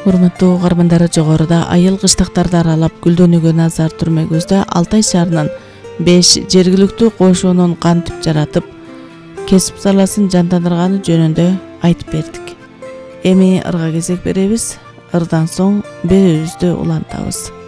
Урматтуу угармандар, жогоруда айыл кыштактарды аралап гүлдөнүүгө назар түрмөгүбүздө Алтай шаарынын 5 жергиликтүү кошуунун кантип жаратып, кесип саласын жандандырганы жөнүндө айтып бердик. Эми ырга кезек беребиз. Ырдан соң берүүбүздү улантабыз.